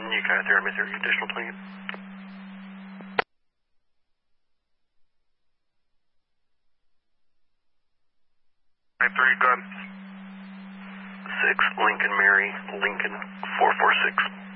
You got it there, I'm there, additional 20. 3, gun. 6, Lincoln Mary, Lincoln 446.